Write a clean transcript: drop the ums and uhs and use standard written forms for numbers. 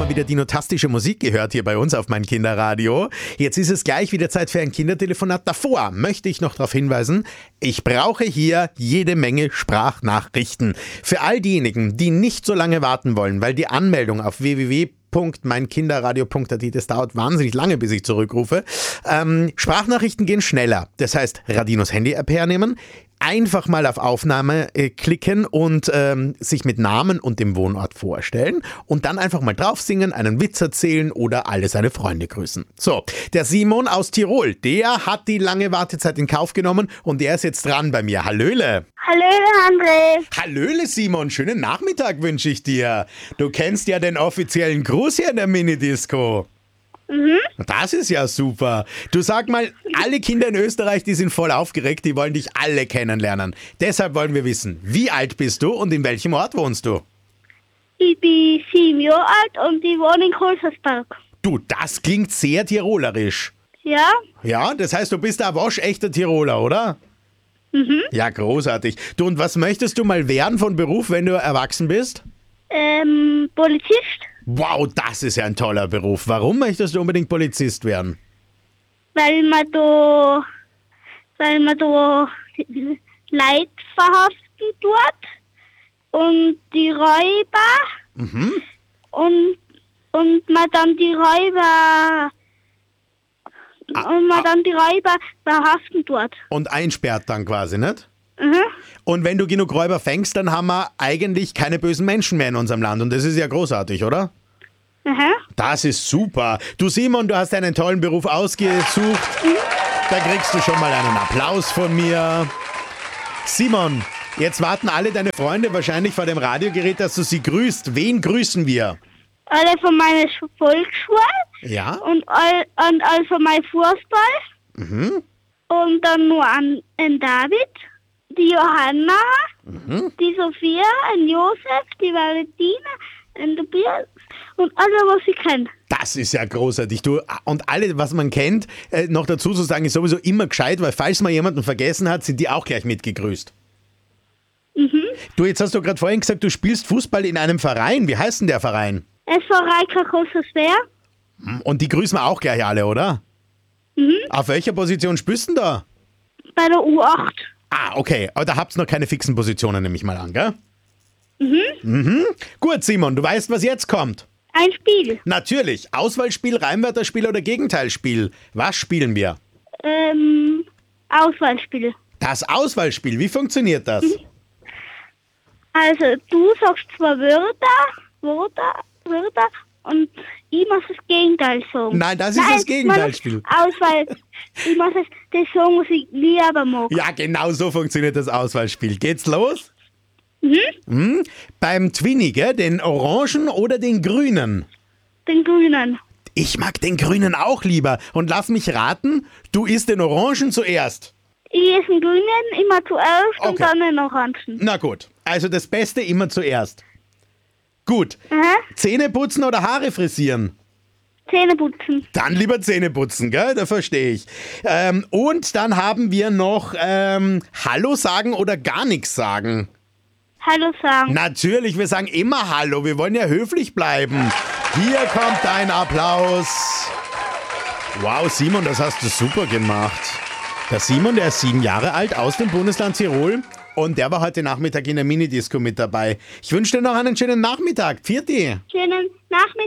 mal wieder dinotastische Musik gehört hier bei uns auf mein Kinderradio. Jetzt ist es gleich wieder Zeit für ein Kindertelefonat. Davor möchte ich noch darauf hinweisen, ich brauche hier jede Menge Sprachnachrichten. Für all diejenigen, die nicht so lange warten wollen, weil die Anmeldung auf www.meinkinderradio.at, das dauert wahnsinnig lange, bis ich zurückrufe. Sprachnachrichten gehen schneller. Das heißt, Radinos Handy-App hernehmen, einfach mal auf Aufnahme klicken und sich mit Namen und dem Wohnort vorstellen und dann einfach mal drauf singen, einen Witz erzählen oder alle seine Freunde grüßen. So, der Simon aus Tirol, der hat die lange Wartezeit in Kauf genommen und der ist jetzt dran bei mir. Hallöle! Hallöle, André. Hallöle, Simon, schönen Nachmittag wünsche ich dir. Du kennst ja den offiziellen Gruß hier in der Minidisco. Das ist ja super. Du, sag mal, alle Kinder in Österreich, die sind voll aufgeregt, die wollen dich alle kennenlernen. Deshalb wollen wir wissen, wie alt bist du und in welchem Ort wohnst du? Ich bin 7 Jahre alt und ich wohne in Kolsersberg. Du, das klingt sehr tirolerisch. Ja? Ja, das heißt, du bist ein waschechter Tiroler, oder? Ja, großartig. Du, und was möchtest du mal werden von Beruf, wenn du erwachsen bist? Polizist, Wow, das ist ja ein toller Beruf. Warum möchtest du unbedingt Polizist werden? weil man da Leute verhaften tut und die Räuber und man dann die Räuber verhaften tut. Und einsperrt dann quasi, nicht? Und wenn du genug Räuber fängst, dann haben wir eigentlich keine bösen Menschen mehr in unserem Land. Und das ist ja großartig, oder? Das ist super. Du, Simon, du hast einen tollen Beruf ausgesucht. Da kriegst du schon mal einen Applaus von mir. Simon, jetzt warten alle deine Freunde wahrscheinlich vor dem Radiogerät, dass du sie grüßt. Wen grüßen wir? Alle von meiner Volksschule Ja? und all von meinem Fußball. Und dann nur an David, die Johanna, die Sophia, ein Josef, die Valentina, ein Tobias und alle, was ich kenne. Das ist ja großartig. Du, und alle, was man kennt, noch dazu zu sagen, ist sowieso immer gescheit, weil falls man jemanden vergessen hat, sind die auch gleich mitgegrüßt. Du, jetzt hast du gerade vorhin gesagt, du spielst Fußball in einem Verein. Wie heißt denn der Verein? SV Reika Kolsersberg, Und die grüßen wir auch gleich alle, oder? Auf welcher Position spielst du denn da? bei der U8. Ah, okay. Aber da habt ihr noch keine fixen Positionen, nehme ich mal an, gell? Gut, Simon, du weißt, was jetzt kommt. Ein Spiel. Natürlich. Auswahlspiel, Reimwörterspiel oder Gegenteilsspiel. Was spielen wir? Auswahlspiel. Das Auswahlspiel, wie funktioniert das? Also du sagst zwei Wörter und ich muss das Gegenteil sagen. Nein, das ist das Gegenteilspiel. Auswahl. Ich muss das sagen, was ich lieber mag. Ja, genau so funktioniert das Auswahlspiel. Geht's los? Beim Twinny, gell? Den Orangen oder den Grünen? Den Grünen. Ich mag den Grünen auch lieber. Und lass mich raten, du isst den Orangen zuerst. Ich esse den Grünen immer zuerst und Okay. dann den Orangen. Na gut, also das Beste immer zuerst. Gut. Zähne putzen oder Haare frisieren? Zähne putzen. Dann lieber Zähne putzen, gell? Da verstehe ich. Und dann haben wir noch Hallo sagen oder gar nichts sagen. Hallo sagen. Natürlich, wir sagen immer Hallo. Wir wollen ja höflich bleiben. Hier kommt dein Applaus. Wow, Simon, das hast du super gemacht. Der Simon, der ist 7 Jahre alt, aus dem Bundesland Tirol. Und der war heute Nachmittag in der Minidisco mit dabei. Ich wünsche dir noch einen schönen Nachmittag. Pfiat. Schönen Nachmittag.